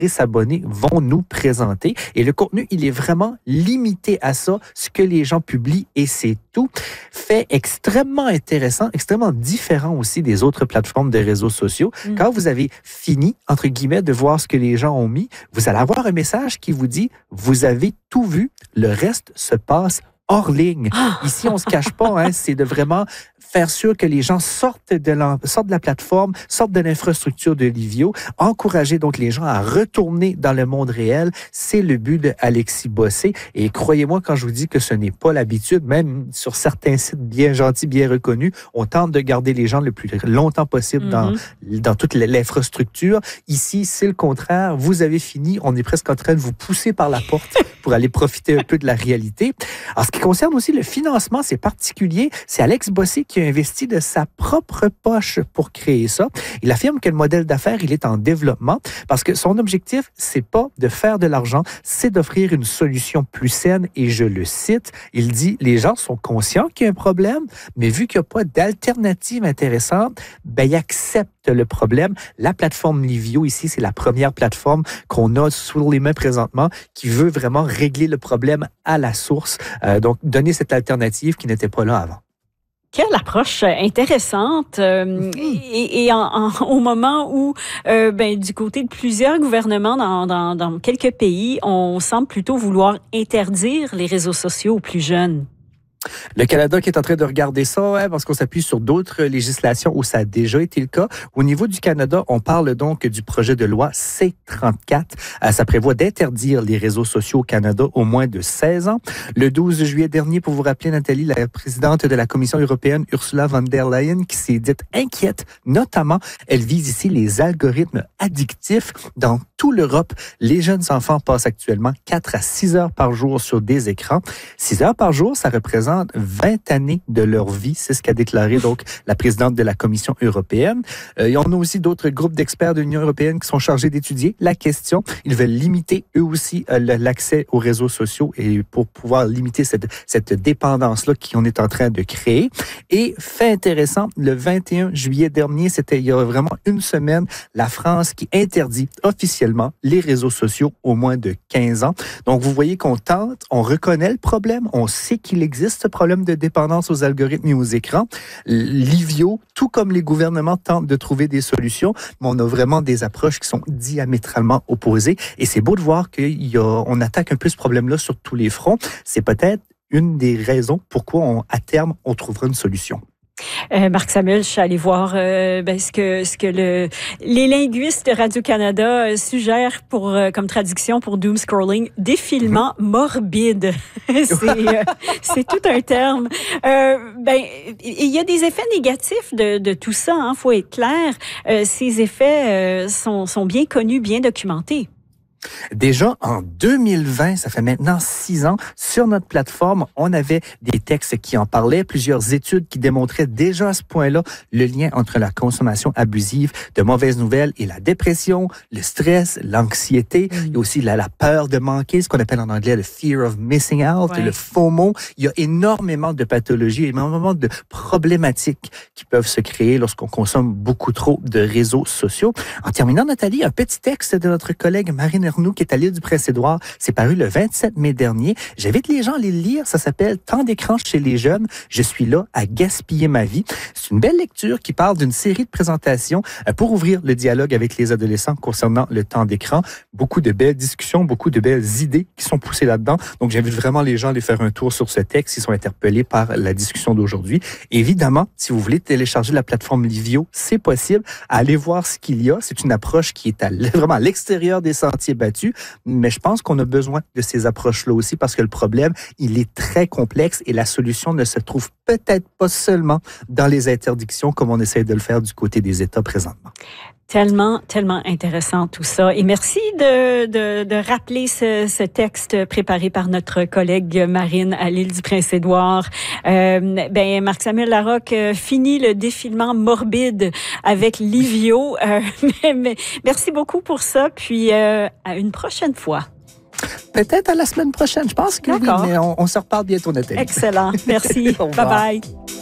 s'abonner vont nous présenter. Et le contenu, il est vraiment limité à ça, ce que les gens publient et c'est tout. Fait extrêmement intéressant, extrêmement différent aussi des autres plateformes de réseaux sociaux. Quand vous avez fini, entre guillemets, de voir ce que les gens ont mis, vous allez avoir un message qui vous dit « Vous avez tout vu, le reste se passe hors ligne. » Ici, on se cache pas, hein, c'est de vraiment faire sûr que les gens sortent de la plateforme, sortent de l'infrastructure de Livio, encourager donc les gens à retourner dans le monde réel. C'est le but d'Alexis Bossé. Et croyez-moi quand je vous dis que ce n'est pas l'habitude, même sur certains sites bien gentils, bien reconnus, on tente de garder les gens le plus longtemps possible dans toute l'infrastructure. Ici, c'est le contraire. Vous avez fini, on est presque en train de vous pousser par la porte pour aller profiter un peu de la réalité. En ce qui concerne aussi le financement, c'est particulier. C'est Alex Bossé qui a investi de sa propre poche pour créer ça. Il affirme que le modèle d'affaires, il est en développement parce que son objectif, c'est pas de faire de l'argent, c'est d'offrir une solution plus saine. Et je le cite, il dit, les gens sont conscients qu'il y a un problème, mais vu qu'il n'y a pas d'alternative intéressante, ben, ils acceptent le problème. La plateforme Livio, ici, c'est la première plateforme qu'on a sous les mains présentement qui veut vraiment régler le problème à la source. Donc, donner cette alternative qui n'était pas là avant. Quelle approche intéressante au moment où, du côté de plusieurs gouvernements dans quelques pays, on semble plutôt vouloir interdire les réseaux sociaux aux plus jeunes. Le Canada qui est en train de regarder ça, parce qu'on s'appuie sur d'autres législations où ça a déjà été le cas. Au niveau du Canada, on parle donc du projet de loi C-34. Ça prévoit d'interdire les réseaux sociaux au Canada au moins de 16 ans. Le 12 juillet dernier, pour vous rappeler, Nathalie, la présidente de la Commission européenne, Ursula von der Leyen, qui s'est dite inquiète, notamment, elle vise ici les algorithmes addictifs. Dans toute l'Europe, les jeunes enfants passent actuellement 4 à 6 heures par jour sur des écrans. 6 heures par jour, ça représente 20 années de leur vie. C'est ce qu'a déclaré donc la présidente de la Commission européenne. Il y en a aussi d'autres groupes d'experts de l'Union européenne qui sont chargés d'étudier la question. Ils veulent limiter eux aussi l'accès aux réseaux sociaux et pour pouvoir limiter cette dépendance-là qu'on est en train de créer. Et fait intéressant, le 21 juillet dernier, c'était il y a vraiment une semaine, la France qui interdit officiellement les réseaux sociaux au moins de 15 ans. Donc vous voyez qu'on tente, on reconnaît le problème, on sait qu'il existe ce problème de dépendance aux algorithmes et aux écrans. Livio, tout comme les gouvernements, tentent de trouver des solutions, mais on a vraiment des approches qui sont diamétralement opposées. Et c'est beau de voir qu'on attaque un peu ce problème-là sur tous les fronts. C'est peut-être une des raisons pourquoi, à terme, on trouvera une solution. Marc Samuel, je suis allée voir ce que les linguistes de Radio-Canada suggèrent comme traduction pour doom scrolling, défilement morbide. C'est tout un terme. Il y a des effets négatifs de tout ça, hein, faut être clair. Ces effets sont bien connus, bien documentés. Déjà, en 2020, ça fait maintenant 6 ans, sur notre plateforme, on avait des textes qui en parlaient, plusieurs études qui démontraient déjà à ce point-là le lien entre la consommation abusive de mauvaises nouvelles et la dépression, le stress, l'anxiété. Il y a aussi la peur de manquer, ce qu'on appelle en anglais le fear of missing out, le FOMO. Il y a énormément de pathologies, énormément de problématiques qui peuvent se créer lorsqu'on consomme beaucoup trop de réseaux sociaux. En terminant, Nathalie, un petit texte de notre collègue Marine Arnoux, qui est à l'île du Prince-Édouard. C'est paru le 27 mai dernier. J'invite les gens à aller le lire. Ça s'appelle « Temps d'écran chez les jeunes. Je suis là à gaspiller ma vie ». C'est une belle lecture qui parle d'une série de présentations pour ouvrir le dialogue avec les adolescents concernant le temps d'écran. Beaucoup de belles discussions, beaucoup de belles idées qui sont poussées là-dedans. Donc, j'invite vraiment les gens à aller faire un tour sur ce texte. Ils sont interpellés par la discussion d'aujourd'hui. Évidemment, si vous voulez télécharger la plateforme Livio, c'est possible. Allez voir ce qu'il y a. C'est une approche qui est vraiment à l'extérieur des sentiers battus, mais je pense qu'on a besoin de ces approches-là aussi parce que le problème, il est très complexe et la solution ne se trouve peut-être pas seulement dans les interdictions comme on essaie de le faire du côté des États présentement. Tellement intéressant tout ça. Et merci de rappeler ce texte préparé par notre collègue Marine à l'île du Prince-Édouard. Marc-Samuel Larocque finit le défilement morbide avec Livio. Mais merci beaucoup pour ça. Puis à une prochaine fois. Peut-être à la semaine prochaine. Je pense que oui, mais on se reparle bientôt, Nathalie. Excellent. Merci. Bye-bye.